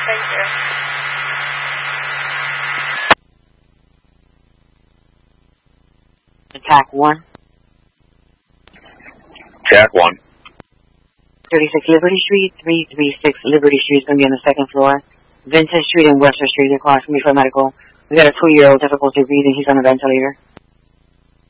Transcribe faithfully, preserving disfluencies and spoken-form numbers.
Thank you. Attack one. Attack one. thirty-six Liberty Street, three three six Liberty Street is going to be on the second floor. Vincent Street and Webster Street across from me for medical. We got a two-year-old difficulty breathing. He's on a ventilator.